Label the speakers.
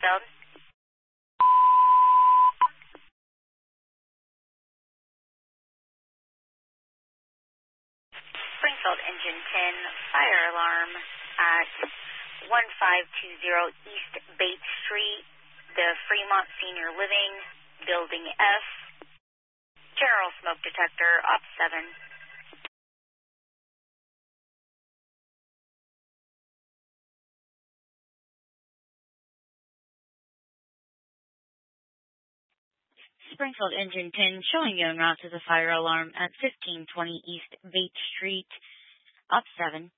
Speaker 1: Springfield. Springfield Engine 10, fire alarm at 1520 East Bates Street, the Fremont Senior Living, Building F. General smoke detector, Op 7.
Speaker 2: Springfield Engine 10 showing you en route to the fire alarm at 1520 East Bates Street, Op 7.